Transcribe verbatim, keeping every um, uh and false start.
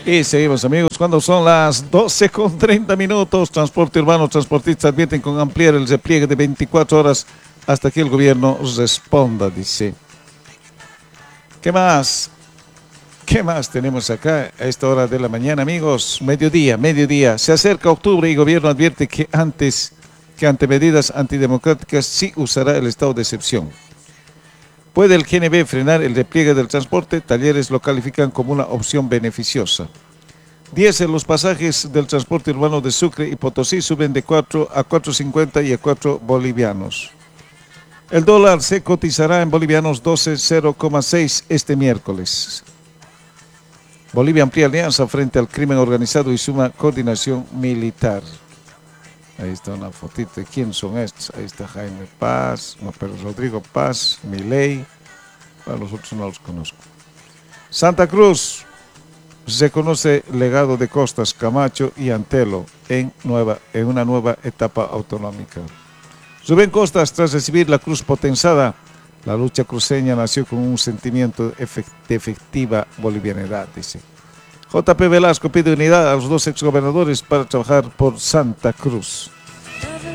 Y seguimos, amigos, cuando son las doce con treinta minutos, transporte urbano, transportistas advierten con ampliar el repliegue de veinticuatro horas hasta que el gobierno responda, dice. ¿Qué más? ¿Qué más tenemos acá a esta hora de la mañana, amigos? Mediodía, mediodía. Se acerca octubre y el gobierno advierte que antes que ante medidas antidemocráticas sí usará el estado de excepción. ¿Puede el G N B frenar el repliegue del transporte? Talleres lo califican como una opción beneficiosa. diez en los pasajes del transporte urbano de Sucre y Potosí suben de cuatro a cuatro cincuenta y a cuatro bolivianos. El dólar se cotizará en bolivianos doce cero coma seis este miércoles. Bolivia amplía alianza frente al crimen organizado y suma coordinación militar. Ahí está una fotito de quién son estos. Ahí está Jaime Paz, no, pero Rodrigo Paz, Milei. Para los otros no los conozco. Santa Cruz. Se conoce legado de Costas, Camacho y Antelo en, nueva, en una nueva etapa autonómica. Rubén Costas, tras recibir la cruz potenzada, la lucha cruceña nació con un sentimiento de efectiva bolivianidad, dice. J P Velasco pide unidad a los dos exgobernadores para trabajar por Santa Cruz.